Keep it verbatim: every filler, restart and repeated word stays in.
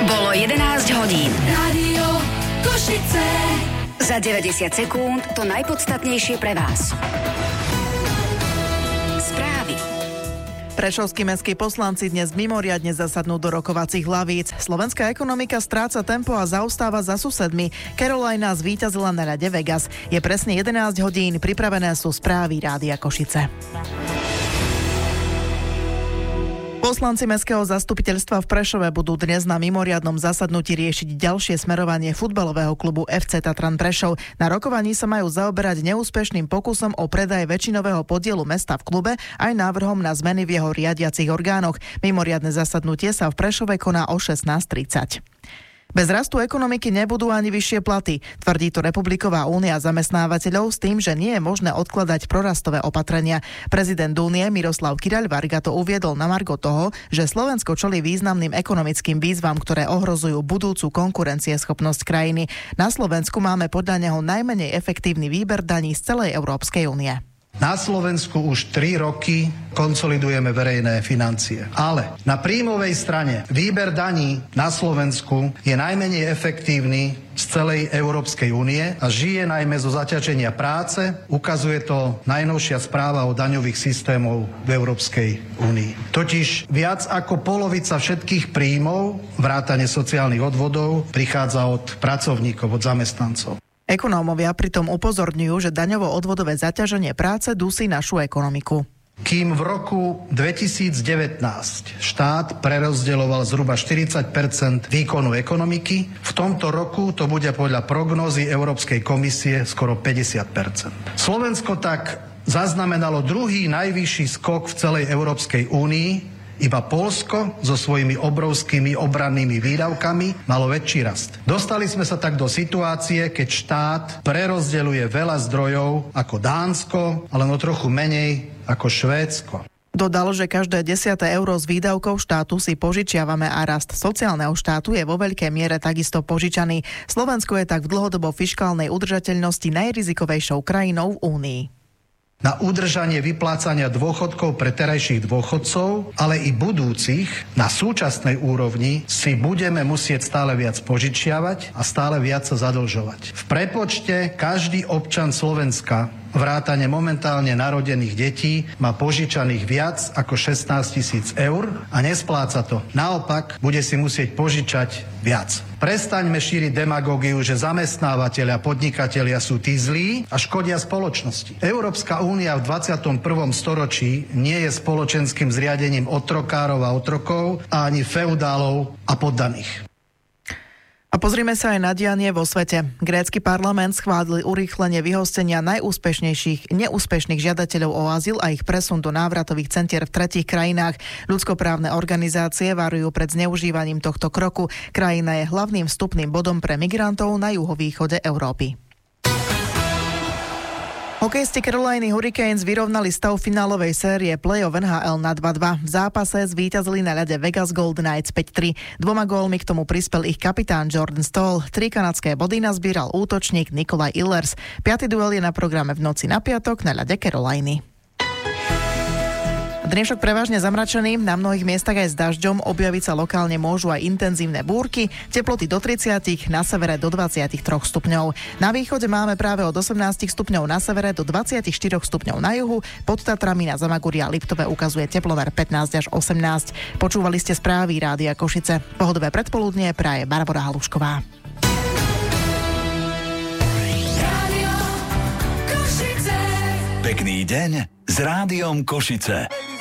Bolo jedenásť hodín. Rádio Košice. Za deväťdesiat sekúnd to najpodstatnejšie pre vás. Správy. Prešovskí mestskí poslanci dnes mimoriadne zasadnú do rokovacích hlavíc. Slovenská ekonomika stráca tempo a zaostáva za susedmi. Carolina zvíťazila na ľade Vegas. Je presne jedenásť hodín, pripravené sú správy Rádia Košice. Poslanci mestského zastupiteľstva v Prešove budú dnes na mimoriadnom zasadnutí riešiť ďalšie smerovanie futbalového klubu ef cé Tatran Prešov. Na rokovaní sa majú zaoberať neúspešným pokusom o predaj väčšinového podielu mesta v klube aj návrhom na zmeny v jeho riadiacich orgánoch. Mimoriadne zasadnutie sa v Prešove koná o šestnásť tridsať. Bez rastu ekonomiky nebudú ani vyššie platy, tvrdí to Republiková únia zamestnávateľov s tým, že nie je možné odkladať prorastové opatrenia. Prezident únie Miroslav Kiráľ-Varga to uviedol na margo toho, že Slovensko čelí významným ekonomickým výzvam, ktoré ohrozujú budúcu konkurencieschopnosť krajiny. Na Slovensku máme podľa neho najmenej efektívny výber daní z celej Európskej únie. Na Slovensku už tri roky konsolidujeme verejné financie. Ale na príjmovej strane výber daní na Slovensku je najmenej efektívny z celej Európskej únie a žije najmä zo zaťaženia práce. Ukazuje to najnovšia správa o daňových systémov v Európskej únii. Totiž viac ako polovica všetkých príjmov, vrátane sociálnych odvodov, prichádza od pracovníkov, od zamestnancov. Ekonómovia pritom upozorňujú, že daňovo-odvodové zaťaženie práce dusí našu ekonomiku. Kým v roku dvetisícdevätnásť štát prerozdeľoval zhruba štyridsať percent výkonu ekonomiky, v tomto roku to bude podľa prognózy Európskej komisie skoro päťdesiat percent. Slovensko tak zaznamenalo druhý najvyšší skok v celej Európskej únii. Iba Poľsko so svojimi obrovskými obrannými výdavkami malo väčší rast. Dostali sme sa tak do situácie, keď štát prerozdeľuje veľa zdrojov ako Dánsko, ale no trochu menej ako Švédsko. Dodal, že každé desiate euro z výdavkov štátu si požičiavame a rast sociálneho štátu je vo veľkej miere takisto požičaný. Slovensko je tak v dlhodobo fiškálnej udržateľnosti najrizikovejšou krajinou v Únii. Na udržanie vyplácania dôchodkov pre terajších dôchodcov, ale i budúcich na súčasnej úrovni si budeme musieť stále viac požičiavať a stále viac sa zadlžovať. V prepočte každý občan Slovenska vrátane momentálne narodených detí má požičaných viac ako šestnásť tisíc eur a nespláca to. Naopak, bude si musieť požičať viac. Prestaňme šíriť demagógiu, že zamestnávateľia, podnikatelia sú tí zlí a škodia spoločnosti. Európska únia v dvadsiatom prvom storočí nie je spoločenským zriadením otrokárov a otrokov a ani feudálov a poddaných. A pozrime sa aj na dianie vo svete. Grécky parlament schválil urýchlenie vyhostenia najúspešnejších neúspešných žiadateľov o azyl a ich presun do návratových centier v tretích krajinách. Ľudskoprávne organizácie varujú pred zneužívaním tohto kroku. Krajina je hlavným vstupným bodom pre migrantov na juhovýchode Európy. Hokejisti Caroliny Hurricanes vyrovnali stav finálovej série play-off en há el na dva dva. V zápase zvíťazili na ľade Vegas Golden Knights päť tri. Dvoma gólmi k tomu prispel ich kapitán Jordan Staal. Tri kanadské body nazbieral útočník Nikolaj Ehlers. Piaty duel je na programe v noci na piatok na ľade Caroliny. Dnešok prevažne zamračený, na mnohých miestach aj s dažďom, objaviť sa lokálne môžu aj intenzívne búrky, teploty do tridsať, na severe do dvadsaťtri stupňov. Na východe máme práve od osemnásť stupňov na severe do dvadsaťštyri stupňov na juhu, pod Tatrami na Zamagurí a Liptove ukazuje teplomer pätnásť až osemnásť. Počúvali ste správy Rádia Košice. Pohodové predpoludnie praje Barbora Halušková. Pekný deň s Rádiom Košice.